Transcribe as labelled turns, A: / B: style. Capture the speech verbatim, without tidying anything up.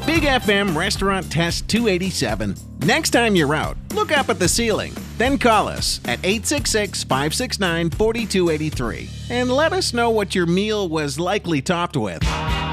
A: Big F M Restaurant Test two eighty-seven. Next time you're out, look up at the ceiling. Then call us at eight six six, five six nine, four two eight three and let us know what your meal was likely topped with.